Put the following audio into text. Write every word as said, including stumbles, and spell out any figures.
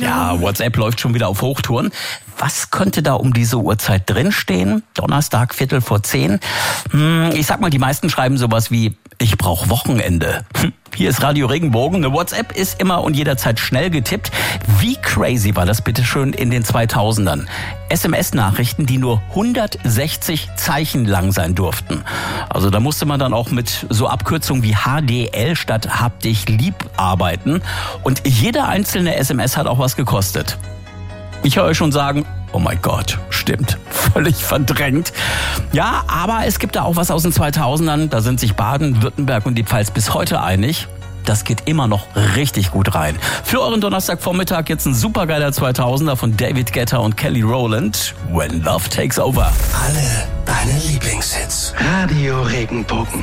Ja, WhatsApp läuft schon wieder auf Hochtouren. Was könnte da um diese Uhrzeit drinstehen? Donnerstag, Viertel vor zehn. Hm, ich sag mal, die meisten schreiben sowas wie, ich brauche Wochenende. Hm, hier ist Radio Regenbogen. Eine WhatsApp ist immer und jederzeit schnell getippt. Wie crazy war das bitteschön in den zweitausendern? S M S-Nachrichten, die nur hundertsechzig Zeichen lang sein durften. Also da musste man dann auch mit so Abkürzungen wie H D L statt Hab dich lieb arbeiten. Und jede einzelne S M S hat auch was gekostet. Ich höre euch schon sagen, oh mein Gott, stimmt, völlig verdrängt. Ja, aber es gibt da auch was aus den zweitausendern, da sind sich Baden, Württemberg und die Pfalz bis heute einig. Das geht immer noch richtig gut rein. Für euren Donnerstagvormittag jetzt ein supergeiler zweitausender von David Guetta und Kelly Rowland. When Love Takes Over. Alle deine Lieblingshits. Radio Regenbogen.